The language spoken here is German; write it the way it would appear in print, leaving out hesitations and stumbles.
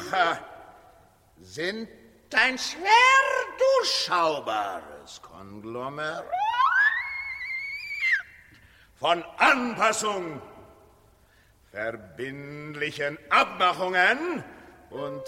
Widersacher sind ein schwer durchschaubares Konglomerat von Anpassung, verbindlichen Abmachungen und